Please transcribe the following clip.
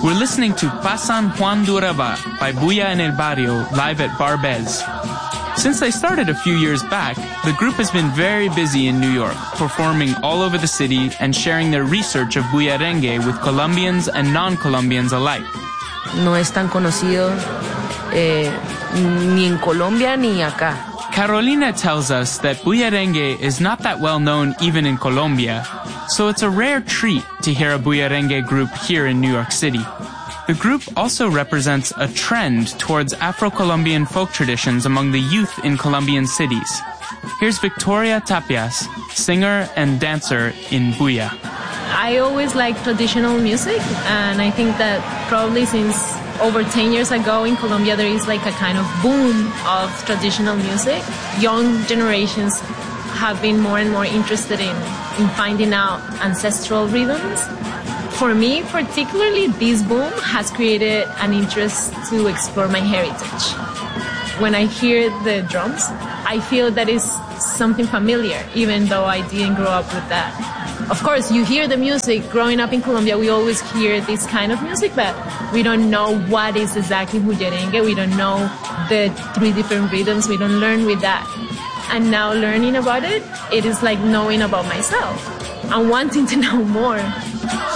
We're listening to Pasan Juan Duraba by Bulla en el Barrio live at Bar Bez. Since they started a few years back, the group has been very busy in New York, performing all over the city and sharing their research of Bullerengue with Colombians and non-Colombians alike. No es tan conocido ni en Colombia ni acá. Carolina tells us that Bullerengue is not that well known even in Colombia, so it's a rare treat to hear a Bullerengue group here in New York City. The group also represents a trend towards Afro-Colombian folk traditions among the youth in Colombian cities. Here's Victoria Tapias, singer and dancer in Bulla. I always liked traditional music, and I think that probably since over 10 years ago in Colombia there is like a kind of boom of traditional music. Young generations have been more and more interested in finding out ancestral rhythms. For me, particularly, this boom has created an interest to explore my heritage. When I hear the drums, I feel that it's something familiar, even though I didn't grow up with that. Of course, you hear the music. Growing up in Colombia, we always hear this kind of music, but we don't know what is exactly Bullerengue. We don't know the 3 different rhythms. We don't learn with that. And now learning about it, it is like knowing about myself and wanting to know more.